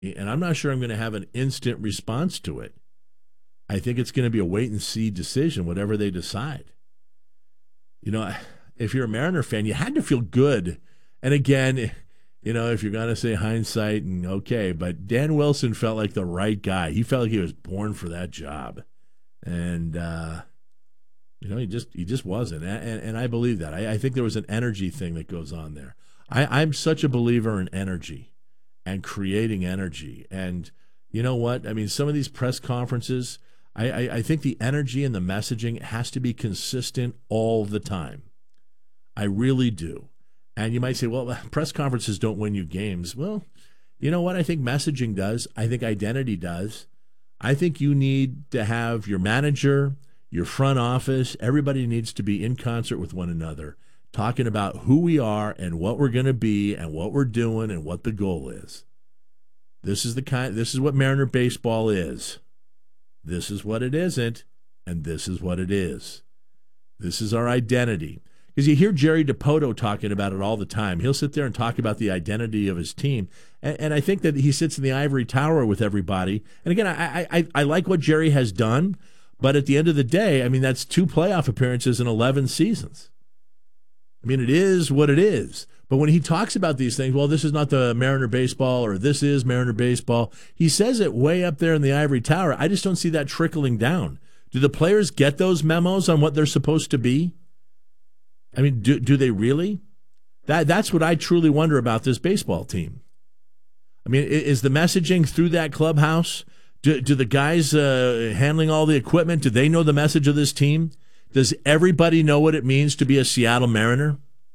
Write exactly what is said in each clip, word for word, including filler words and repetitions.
and I'm not sure I'm going to have an instant response to it. I think it's going to be a wait-and-see decision, whatever they decide. You know, if you're a Mariner fan, you had to feel good. And again, you know, if you're going to say hindsight, and okay, but Dan Wilson felt like the right guy. He felt like he was born for that job. And, uh, you know, he just he just wasn't. And, and I believe that. I, I think there was an energy thing that goes on there. I, I'm such a believer in energy and creating energy. And you know what? I mean, some of these press conferences, I, I, I think the energy and the messaging has to be consistent all the time. I really do. And you might say, well, press conferences don't win you games. Well, you know what? I think messaging does. I think identity does. I think you need to have your manager, your front office, everybody needs to be in concert with one another, talking about who we are and what we're going to be and what we're doing and what the goal is. This is the kind. This is what Mariner baseball is. This is what it isn't, and this is what it is. This is our identity. Because you hear Jerry Dipoto talking about it all the time. He'll sit there and talk about the identity of his team. And, and I think that he sits in the ivory tower with everybody. And again, I, I, I like what Jerry has done. But at the end of the day, I mean, that's two playoff appearances in eleven seasons. I mean, it is what it is. But when he talks about these things, well, this is not the Mariner baseball or this is Mariner baseball, he says it way up there in the ivory tower. I just don't see that trickling down. Do the players get those memos on what they're supposed to be? I mean, do do they really? That That's what I truly wonder about this baseball team. I mean, is the messaging through that clubhouse? Do, do the guys uh, handling all the equipment, do they know the message of this team? Does everybody know what it means to be a Seattle Mariner?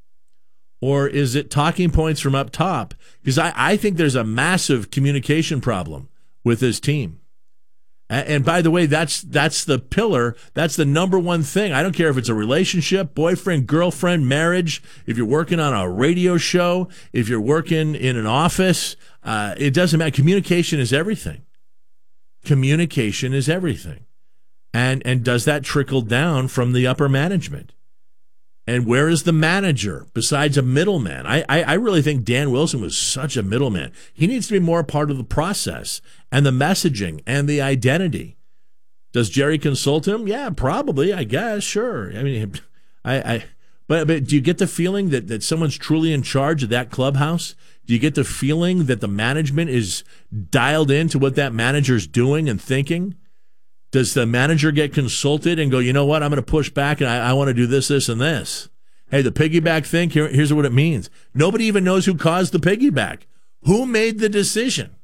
Or is it talking points from up top? Because I, I think there's a massive communication problem with this team. And by the way, that's that's the pillar. That's the number one thing. I don't care if it's a relationship, boyfriend, girlfriend, marriage, if you're working on a radio show, if you're working in an office, uh, it doesn't matter. Communication is everything. Communication is everything. And and does that trickle down from the upper management? And where is the manager besides a middleman? I, I, I really think Dan Wilson was such a middleman. He needs to be more part of the process and the messaging and the identity. Does Jerry consult him? Yeah, probably, I guess, sure. I mean, I, I but but do you get the feeling that, that someone's truly in charge of that clubhouse? Do you get the feeling that the management is dialed into what that manager's doing and thinking? Does the manager get consulted and go, you know what, I'm going to push back and I, I want to do this, this, and this? Hey, the piggyback thing, here, here's what it means. Nobody even knows who caused the piggyback. Who made the decision?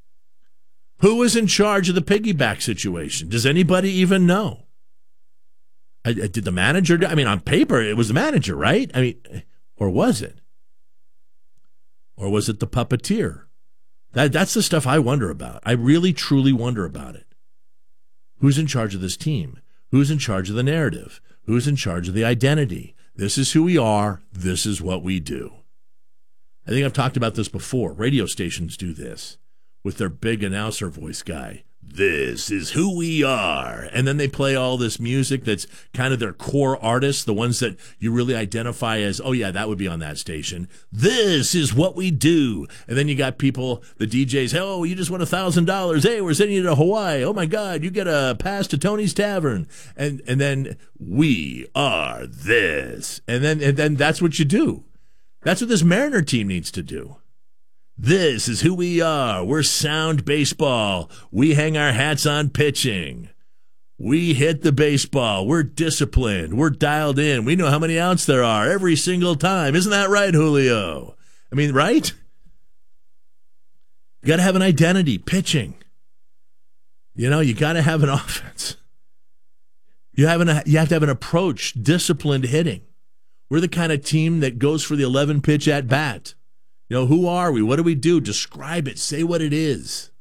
Who was in charge of the piggyback situation? Does anybody even know? I, I, did the manager do, I mean, on paper, it was the manager, right? I mean, or was it? Or was it the puppeteer? That, that's the stuff I wonder about. I really, truly wonder about it. Who's in charge of this team? Who's in charge of the narrative? Who's in charge of the identity? This is who we are. This is what we do. I think I've talked about this before. Radio stations do this with their big announcer voice guy. This is who we are. And then they play all this music that's kind of their core artists, the ones that you really identify as, oh, yeah, that would be on that station. This is what we do. And then you got people, the D Js, oh, you just won one thousand dollars. Hey, we're sending you to Hawaii. Oh, my God, you get a pass to Tony's Tavern. And and then we are this. And then and then that's what you do. That's what this Mariner team needs to do. This is who we are. We're sound baseball. We hang our hats on pitching. We hit the baseball. We're disciplined. We're dialed in. We know how many outs there are every single time. Isn't that right, Julio? I mean, right? You got to have an identity, pitching. You know, you got to have an offense. You have, an, you have to have an approach, disciplined hitting. We're the kind of team that goes for the eleven pitch at bat. You know, who are we? What do we do? Describe it. Say what it is.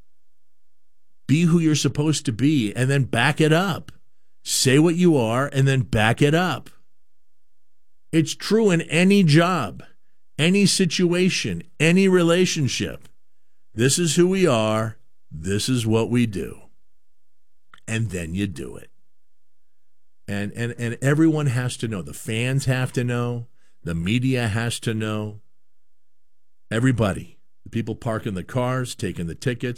Be who you're supposed to be, and then back it up. Say what you are, and then back it up. It's true in any job, any situation, any relationship. This is who we are. This is what we do. And then you do it. And, and, and everyone has to know. The fans have to know. The media has to know. Everybody. The people parking the cars, taking the tickets.